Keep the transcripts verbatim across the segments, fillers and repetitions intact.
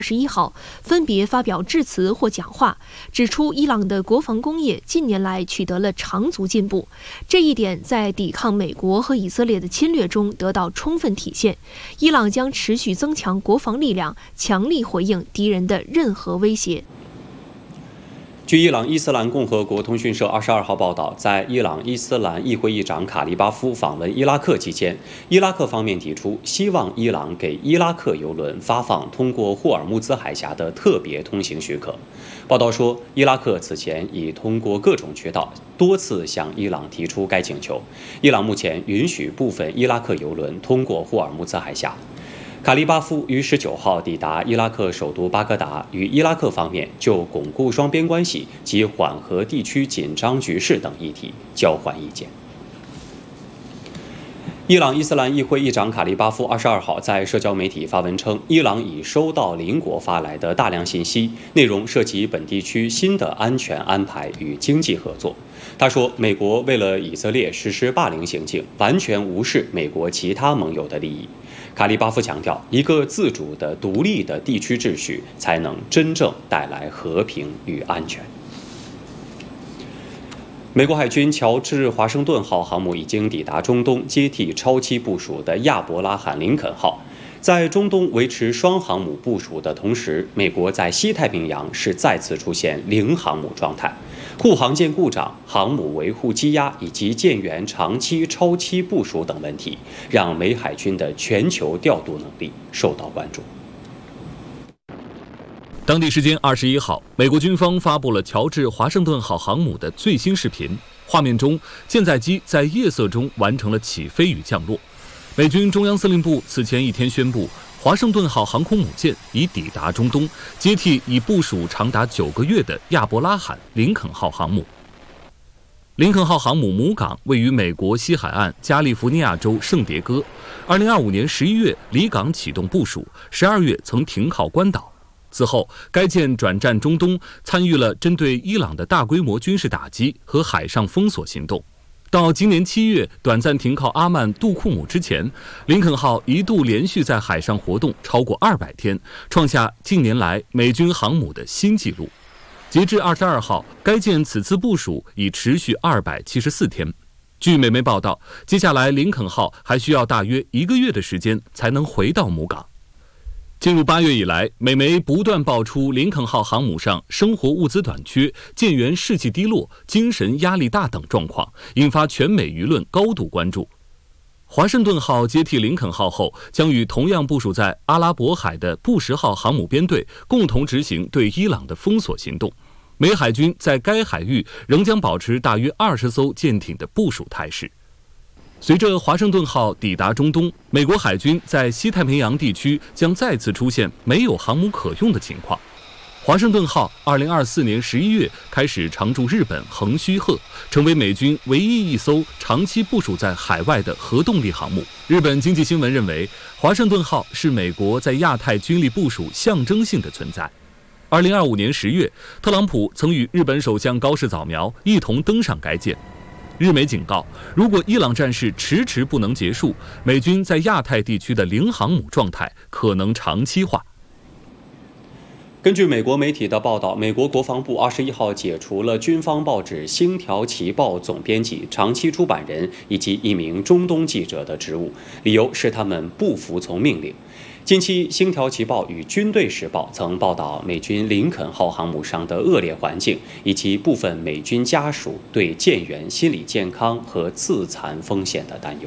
十一号分别发表致辞或讲话，指出伊朗的国防工业近年来取得了长足进步，这一点在抵抗美国和以色列的侵略中得到充分体现。伊朗将持续增强国防力量，强力回应敌人的任何威胁。 据伊朗伊斯兰共和国通讯社二十二号报道，在伊朗伊斯兰议会议长卡利巴夫访问伊拉克期间，伊拉克方面提出希望伊朗给伊拉克油轮发放通过霍尔木兹海峡的特别通行许可。报道说，伊拉克此前已通过各种渠道多次向伊朗提出该请求。伊朗目前允许部分伊拉克油轮通过霍尔木兹海峡。卡利巴夫于十九号抵达伊拉克首都巴格达，与伊拉克方面就巩固双边关系及缓和地区紧张局势等议题交换意见。伊朗伊斯兰议会议长卡利巴夫二十二号在社交媒体发文称，伊朗已收到邻国发来的大量信息，内容涉及本地区新的安全安排与经济合作。他说，美国为了以色列实施霸凌行径，完全无视美国其他盟友的利益。卡利巴夫强调，一个自主的、独立的地区秩序才能真正带来和平与安全。美国海军乔治华盛顿号航母已经抵达中东，接替超期部署的亚伯拉罕林肯号。在中东维持双航母部署的同时，美国在西太平洋是再次出现零航母状态。护航舰故障、航母维护积压以及舰员长期超期部署等问题，让美海军的全球调度能力受到关注。 当地时间二十一号，美国军方发布了乔治华盛顿号航母的最新视频，画面中舰载机在夜色中完成了起飞与降落。美军中央司令部此前一天宣布，华盛顿号航空母舰已抵达中东，接替已部署长达九个月的亚伯拉罕林肯号航母。林肯号航母母港位于美国西海岸加利福尼亚州圣迭戈。二零二五年十一月离港启动部署，十二月曾停靠关岛。此后，该舰转战中东，参与了针对伊朗的大规模军事打击和海上封锁行动。到今年七月短暂停靠阿曼杜库姆之前，林肯号一度连续在海上活动超过二百天，创下近年来美军航母的新纪录。截至二十二号，该舰此次部署已持续二百七十四天。据美媒报道，接下来林肯号还需要大约一个月的时间才能回到母港。进入八月以来，美媒不断爆出林肯号航母上生活物资短缺、舰员士气低落、精神压力大等状况，引发全美舆论高度关注。华盛顿号接替林肯号后，将与同样部署在阿拉伯海的布什号航母编队共同执行对伊朗的封锁行动。美海军在该海域仍将保持大约二十艘舰艇的部署态势。随着华盛顿号抵达中东，美国海军在西太平洋地区将再次出现没有航母可用的情况。华盛顿号二零二四年十一月开始常驻日本横须贺，成为美军唯一一艘长期部署在海外的核动力航母。日本经济新闻认为，华盛顿号是美国在亚太军力部署象征性的存在。二零二五年十月，特朗普曾与日本首相高市早苗一同登上该舰。日媒警告，如果伊朗战事迟迟不能结束，美军在亚太地区的零航母状态可能长期化。 根据美国媒体的报道，美国国防部二十一号解除了军方报纸《星条旗报》总编辑、长期出版人以及一名中东记者的职务，理由是他们不服从命令。近期，《星条旗报》与《军队时报》曾报道美军林肯号航母上的恶劣环境，以及部分美军家属对舰员心理健康和自残风险的担忧。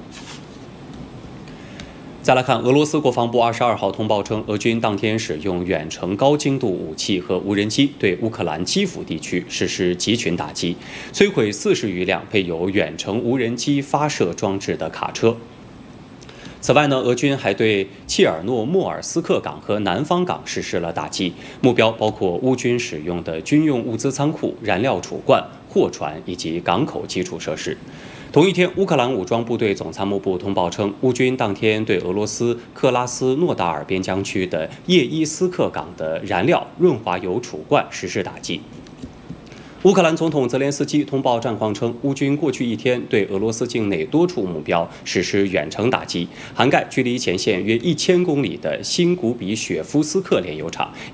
再来看，俄罗斯国防部二十二号通报称，俄军当天使用远程高精度武器和无人机对乌克兰基辅地区实施集群打击，摧毁四十余辆配有远程无人机发射装置的卡车。此外呢，俄军还对切尔诺莫尔斯克港和南方港实施了打击，目标包括乌军使用的军用物资仓库、燃料储罐、货船以及港口基础设施。同一天，乌克兰武装部队总参谋部通报称，乌军当天对俄罗斯克拉斯诺达尔边疆区的叶伊斯克港的燃料润滑油储罐实施打击。 乌克兰总统泽连斯基通报战况称，乌军过去一天对俄罗斯境内多处目标实施远程打击，涵盖距离前线约一千公里的新古比雪夫斯克炼油厂，